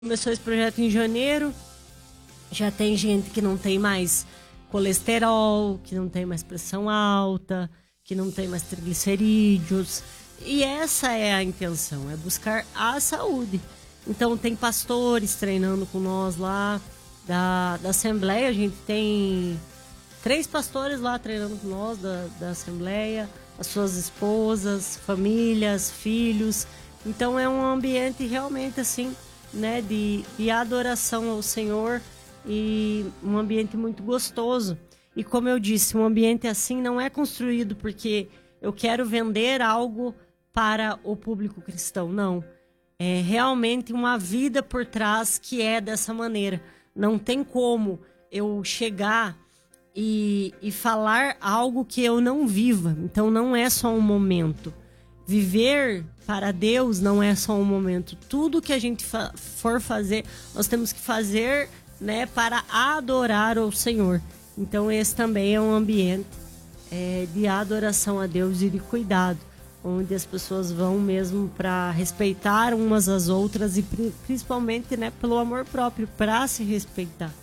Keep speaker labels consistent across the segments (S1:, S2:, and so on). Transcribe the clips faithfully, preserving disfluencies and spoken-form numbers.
S1: Começou esse projeto em janeiro, já tem gente que não tem mais colesterol, que não tem mais pressão alta, que não tem mais triglicerídeos. E essa é a intenção, é buscar a saúde. Então tem pastores treinando com nós lá, da, da Assembleia, a gente tem três pastores lá treinando com nós da, da Assembleia, as suas esposas, famílias, filhos. Então é um ambiente realmente assim, né, de, de adoração ao Senhor e um ambiente muito gostoso. E como eu disse, um ambiente assim não é construído porque eu quero vender algo para o público cristão, não. É realmente uma vida por trás que é dessa maneira. Não tem como eu chegar e, e falar algo que eu não viva. Então não é só um momento. Viver para Deus não é só um momento. Tudo que a gente fa- for fazer, nós temos que fazer, né, para adorar o Senhor. Então esse também é um ambiente é, de adoração a Deus e de cuidado, onde as pessoas vão mesmo para respeitar umas às outras e principalmente, né, pelo amor próprio, para se respeitar.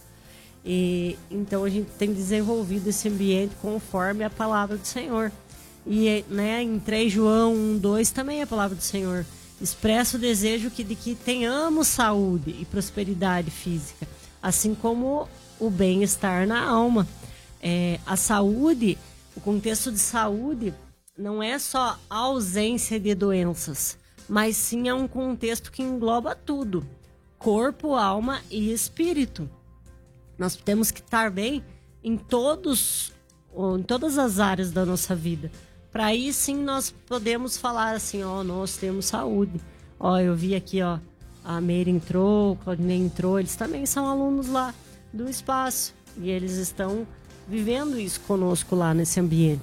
S1: E então a gente tem desenvolvido esse ambiente conforme a palavra do Senhor. E, né, em três João um, dois também é a palavra do Senhor. Expressa o desejo que, de que tenhamos saúde e prosperidade física, assim como o bem-estar na alma. É, a saúde, o contexto de saúde não é só a ausência de doenças, mas sim é um contexto que engloba tudo: corpo, alma e espírito. Nós temos que estar bem em todos, em todas as áreas da nossa vida. Para aí sim nós podemos falar assim, ó, nós temos saúde. Ó, eu vi aqui, ó, a Meire entrou, o Claudinei entrou, eles também são alunos lá do espaço. E eles estão vivendo isso conosco lá nesse ambiente.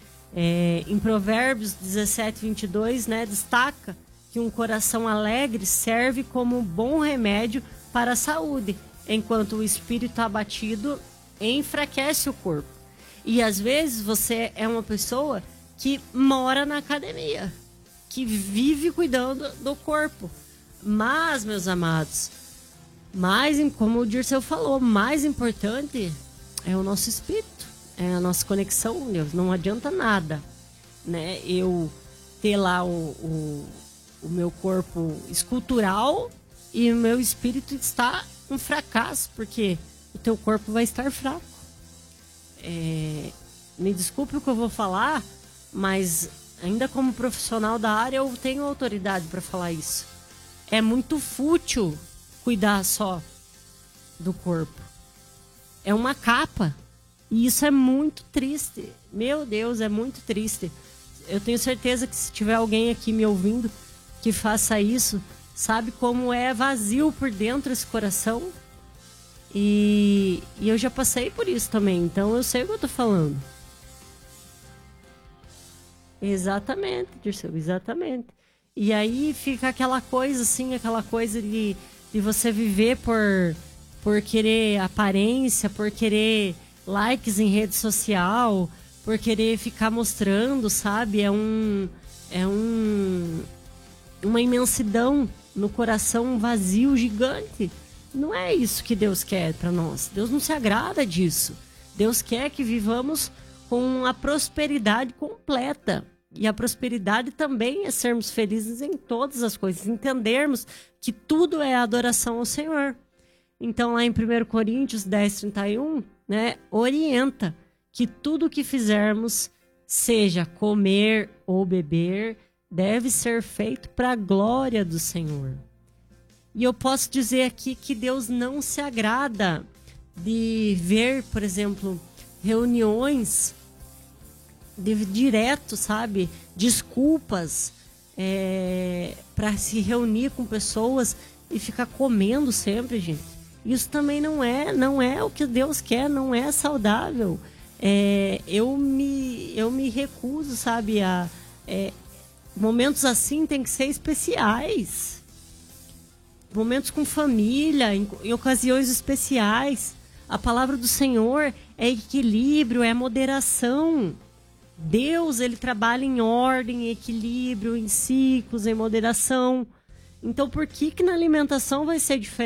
S1: É, em Provérbios dezessete, vinte e dois, né, destaca que um coração alegre serve como bom remédio para a saúde, enquanto o espírito abatido enfraquece o corpo. E às vezes você é uma pessoa que mora na academia, que vive cuidando do corpo. Mas, meus amados, mais, como o Dirceu falou, mais importante é o nosso espírito, é a nossa conexão com Deus. Não adianta nada, né, eu ter lá o, o, o meu corpo escultural e o meu espírito está um fracasso, porque o teu corpo vai estar fraco. É, me desculpe o que eu vou falar, mas ainda como profissional da área eu tenho autoridade para falar isso. É muito fútil cuidar só do corpo. É uma capa. E isso é muito triste. Meu Deus, é muito triste. Eu tenho certeza que se tiver alguém aqui me ouvindo que faça isso, sabe como é vazio por dentro esse coração? E, e eu já passei por isso também, então eu sei o que eu tô falando. Exatamente, Dirceu, exatamente. E aí fica aquela coisa assim, aquela coisa de, de você viver por, por querer aparência, por querer likes em rede social, por querer ficar mostrando, sabe? É um, é um, uma imensidão no coração, um vazio gigante. Não é isso que Deus quer para nós. Deus não se agrada disso. Deus quer que vivamos com a prosperidade completa. E a prosperidade também é sermos felizes em todas as coisas. Entendermos que tudo é adoração ao Senhor. Então, lá em primeiro Coríntios dez, trinta e um, né, orienta que tudo que fizermos, seja comer ou beber, deve ser feito para a glória do Senhor. E eu posso dizer aqui que Deus não se agrada de ver, por exemplo, reuniões de, direto, sabe? Desculpas é, para se reunir com pessoas e ficar comendo sempre, gente. Isso também não é, não é o que Deus quer, não é saudável. É, eu, me, eu me recuso, sabe? A, é, momentos assim tem que ser especiais. Momentos com família, em, em ocasiões especiais. A palavra do Senhor é equilíbrio, é moderação. Deus, ele trabalha em ordem, em equilíbrio, em ciclos, em moderação. Então, por que que na alimentação vai ser diferente?